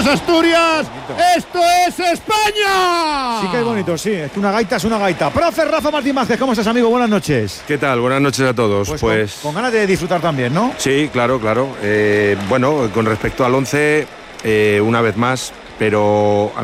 es Asturias, esto es España. Sí que es bonito, sí, es que una gaita es una gaita. Profe Rafa Martín Vázquez, ¿cómo estás, amigo? Buenas noches. ¿Qué tal? Buenas noches a todos. Pues con ganas de disfrutar también, ¿no? Sí, claro. Bueno, con respecto al 11, una vez más, pero